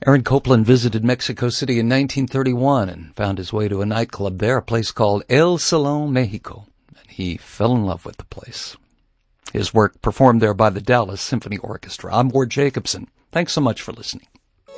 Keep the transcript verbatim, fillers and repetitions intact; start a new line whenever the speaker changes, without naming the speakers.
Aaron Copland visited Mexico City in nineteen thirty-one and found his way to a nightclub there, a place called El Salón Mexico, and he fell in love with the place. His work performed there by the Dallas Symphony Orchestra. I'm Ward Jacobson. Thanks so much for listening.